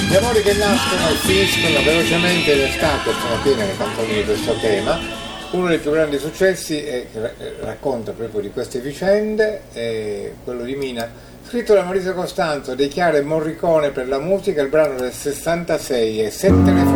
Gli amori che nascono e finiscono velocemente in estate, sono piene le canzoni di questo tema. Uno dei più grandi successi che racconta proprio di queste vicende è quello di Mina, scritto da Maurizio Costanzo, De Chiara e Morricone per la musica. Il brano del 66 è Sette le